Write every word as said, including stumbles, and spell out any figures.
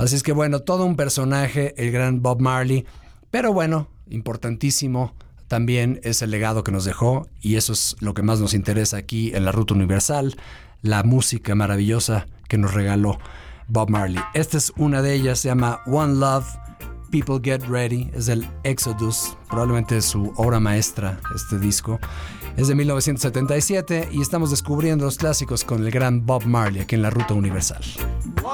Así es que bueno, todo un personaje, el gran Bob Marley, pero bueno, importantísimo también es el legado que nos dejó, y eso es lo que más nos interesa aquí en la Ruta Universal, la música maravillosa que nos regaló Bob Marley. Esta es una de ellas, se llama One Love, People Get Ready, es del Exodus, probablemente es su obra maestra este disco. Es de mil novecientos setenta y siete y estamos descubriendo los clásicos con el gran Bob Marley aquí en la Ruta Universal.